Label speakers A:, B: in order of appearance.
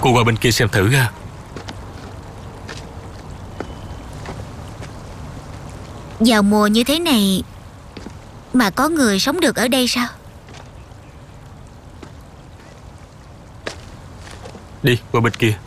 A: Cô qua bên kia xem thử ha.
B: Vào mùa như thế này mà có người sống được ở đây sao?
A: Đi qua bên kia.